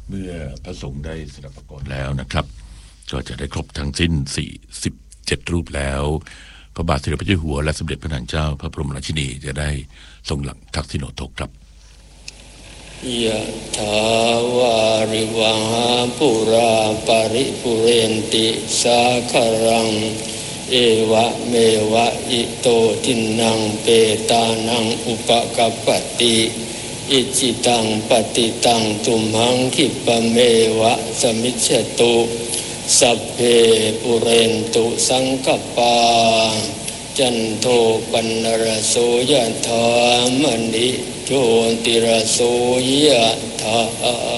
เมื่อพระสงฆ์ได้สดับประกอบแล้วนะครับก็จะได้ครบทั้งสิ้น47รูปแล้วพระบาทสมเด็จพระเจ้าอยู่หัวและสมเด็จพระนางเจ้าพระบรมราชินีจะได้ทรงหลังทักษิโนทกครับยะถาวาริวังปุราปาริปุเรนติสาคารังเอวะเมวะอิโตทินังเปตานังอุปกัปปติอิจิตังปฏิตังตุมหังคิปะเมวะสมิจฉตุสัพเพปุเรนตุสังกปาจันโทปนรโสยะถามณิโชติรโสยะถา